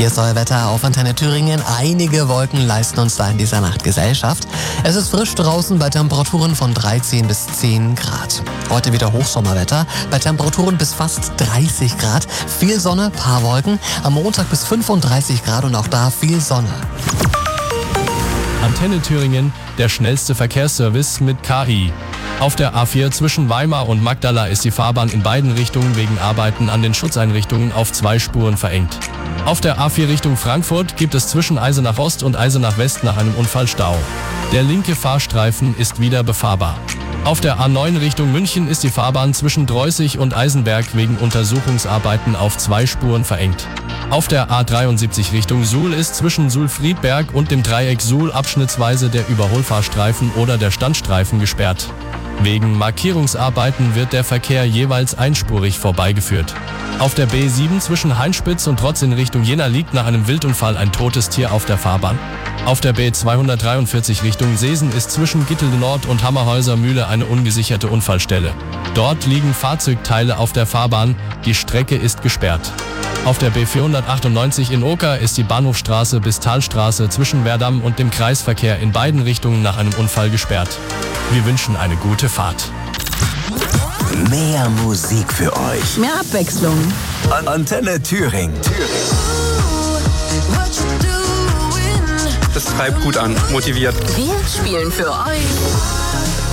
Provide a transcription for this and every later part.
Hier ist euer Wetter auf Antenne Thüringen. Einige Wolken leisten uns da in dieser Nacht Gesellschaft. Es ist frisch draußen bei Temperaturen von 13 bis 10 Grad. Heute wieder Hochsommerwetter bei Temperaturen bis fast 30 Grad. Viel Sonne, paar Wolken. Am Montag bis 35 Grad und auch da viel Sonne. Antenne Thüringen, der schnellste Verkehrsservice mit KI. Auf der A4 zwischen Weimar und Magdala ist die Fahrbahn in beiden Richtungen wegen Arbeiten an den Schutzeinrichtungen auf 2 Spuren verengt. Auf der A4 Richtung Frankfurt gibt es zwischen Eisenach Ost und Eisenach West nach einem Unfall Stau. Der linke Fahrstreifen ist wieder befahrbar. Auf der A9 Richtung München ist die Fahrbahn zwischen Dreußig und Eisenberg wegen Untersuchungsarbeiten auf 2 Spuren verengt. Auf der A73 Richtung Suhl ist zwischen Suhl-Friedberg und dem Dreieck Suhl abschnittsweise der Überholfahrstreifen oder der Standstreifen gesperrt. Wegen Markierungsarbeiten wird der Verkehr jeweils einspurig vorbeigeführt. Auf der B7 zwischen Heinspitz und Trotz in Richtung Jena liegt nach einem Wildunfall ein totes Tier auf der Fahrbahn. Auf der B243 Richtung Seesen ist zwischen Gittel Nord und Hammerhäuser Mühle eine ungesicherte Unfallstelle. Dort liegen Fahrzeugteile auf der Fahrbahn, die Strecke ist gesperrt. Auf der B498 in Oker ist die Bahnhofstraße bis Talstraße zwischen Werdamm und dem Kreisverkehr in beiden Richtungen nach einem Unfall gesperrt. Wir wünschen eine gute Fahrt. Mehr Musik für euch. Mehr Abwechslung. Antenne Thüringen. Das treibt gut an, motiviert. Wir spielen für euch.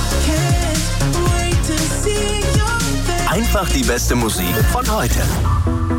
Einfach die beste Musik von heute.